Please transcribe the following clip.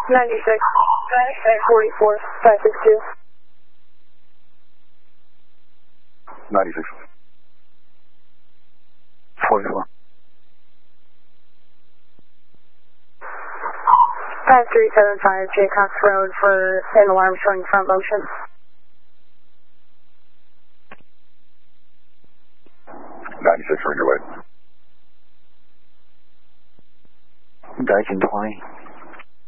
96, 44, 562. 96, 44. 5375 Jaycox Road for an alarm showing front motion. 96, we're on your way. Dyson 20.